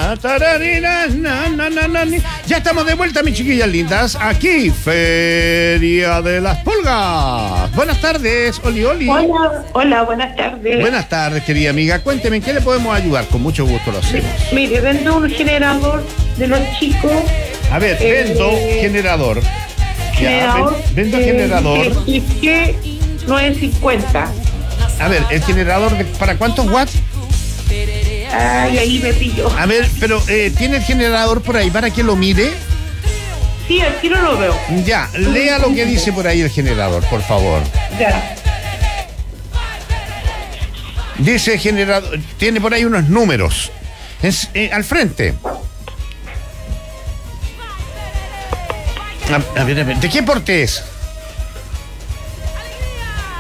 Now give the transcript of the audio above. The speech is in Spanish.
Ya estamos de vuelta, mis chiquillas lindas. Aquí, Feria de las Pulgas. Buenas tardes, Oli Oli. Hola, buenas tardes. Buenas tardes, querida amiga. Cuénteme, ¿en qué le podemos ayudar? Con mucho gusto lo hacemos. Mire, vendo un generador de los chicos. A ver, vendo generador. Generador. Vendo generador. XG 950. A ver, ¿el generador para cuántos watts? Ay, ahí me pillo. A ver, pero ¿tiene el generador por ahí para que lo mire? Sí, aquí no lo veo. Ya, lea lo que dice por ahí el generador, por favor. Ya. Dice generador, tiene por ahí unos números. Al frente. A ver, ¿de qué porte es?